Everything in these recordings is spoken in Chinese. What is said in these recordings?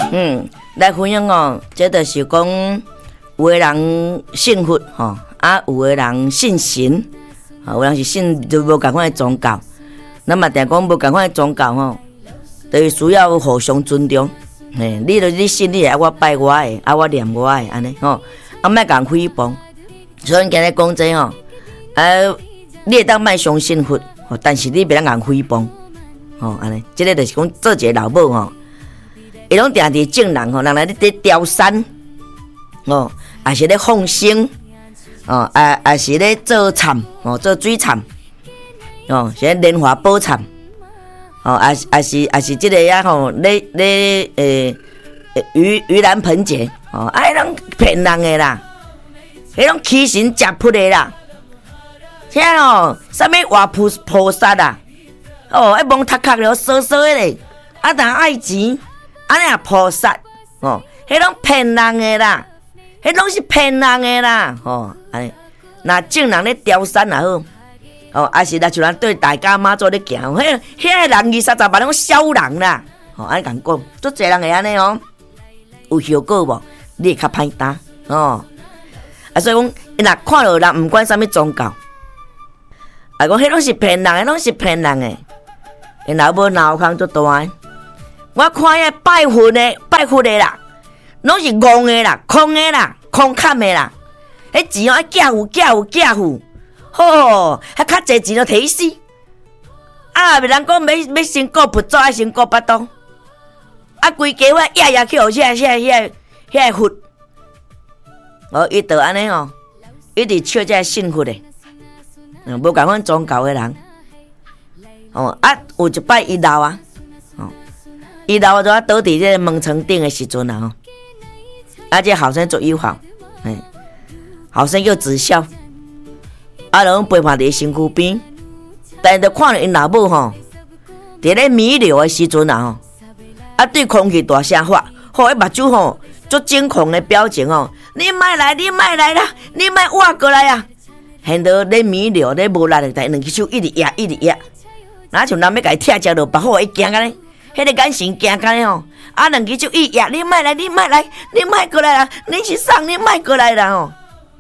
来分享哦，这就是讲有的人信佛吼，有的人信神，有人是信就无共款的宗教。那么但讲无共款的宗教吼，就是需要互相尊重。你信你的，我拜我的，我念我的，安尼吼，莫共诽谤。所以今日讲这吼，你会当莫相信佛，但是你别当共诽谤，安尼，这个就是讲做一个老母吼，伊拢定伫正人吼，人来咧雕山，也是咧放生，也是咧做忏，做水忏，是咧莲花宝忏，也是这个呀吼，咧盂兰盆节，迄拢骗人的啦，迄拢欺神食佛的啦，听啥物活菩萨啊，一蒙头壳了，傻傻的咧，但爱钱，安尼也菩萨，迄拢骗人的啦，迄拢是骗人的啦，安尼，那正人咧雕山也好，也是那像咱对大家妈祖咧行，迄人20-30万拢小人啦，安尼讲讲，足侪人会安尼有效果无？你会较歹担所以讲，若看到人毋管啥物宗教，讲迄拢是骗人的，拢是骗人的，因老母脑壳足大的。我看遐拜佛的啦，拢是戆的啦，空的啦，空砍的啦。迄钱寄付，吼，较侪钱就摕死。别人讲要先过佛祖，爱先过巴肚。规家伙夜去互遐佛。伊就安尼一直笑这信佛的，无共款宗教的人。有一摆伊老啊，伊老就倒伫这门床顶的时阵啊，这后生做友好，后生叫子孝，就陪伴伫身躯边，但就看到因老母伫咧弥留的时阵啊，对空气大声发，迄目睭足惊恐的表情你莫来啦，你莫活过来啊！现在咧弥留咧无力的，但两只手一直压，哪像人要甲伊踢只落白虎，伊惊个咧，迄个眼神惊个咧两只手一压，你莫来，你莫过来啦！你是啥？你莫过来啦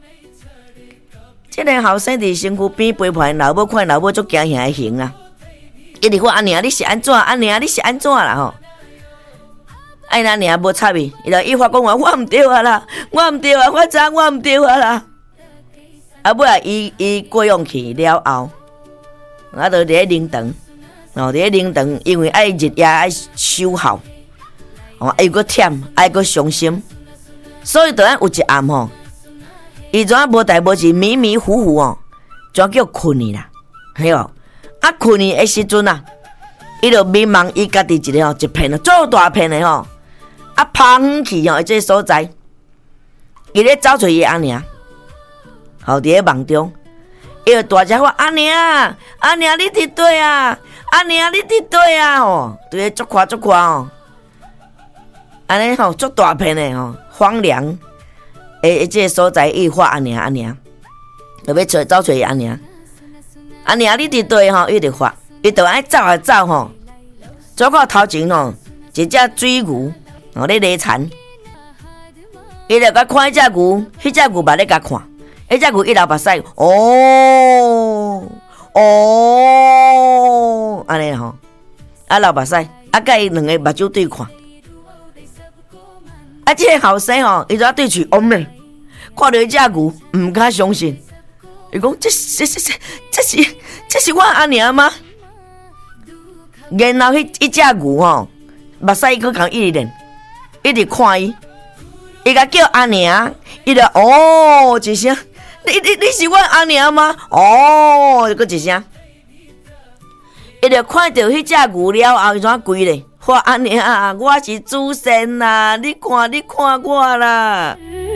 这个后生伫身躯边陪伴老母，看老母足惊吓的形啊！一直说阿娘你是安怎？阿娘你是安怎啦咱娘无插伊，伊就一发讲话，我毋对啦，我知我毋对啦。尾啊，伊过用去了后，就伫咧灵堂，伫咧灵堂，因为爱日夜爱守候，爱搁忝，爱搁伤心，所以就有一暗伊怎无代无志，迷迷糊糊怎叫困去啦？嘿困去的时阵伊就迷茫，伊家己一个一片足大片的跑远去这个所在，伊咧找找伊阿娘，伫咧梦中，伊就大声话：阿娘你伫对啊？阿娘你伫对啊？伫咧足看安尼足大片的荒凉这个所在，伊发阿娘，就要找找伊阿娘。阿娘你伫对伊就发，伊就爱走走到头前一只水牛。咧犁田，伊就甲看迄只牛，迄只牛嘛咧甲看，迄只牛一流目屎，安尼流目屎，甲伊两个目睭对看，这个后生伊就对喙咧，看到迄只牛，毋敢相信，伊讲这是我阿娘吗？然后迄只牛目屎佫共一直练。一直看伊甲叫阿娘，伊就一声，你是我阿娘吗？佫一声，伊就看到迄只牛了后，伊怎跪咧？说阿娘，我是祖先啦，你看我啦。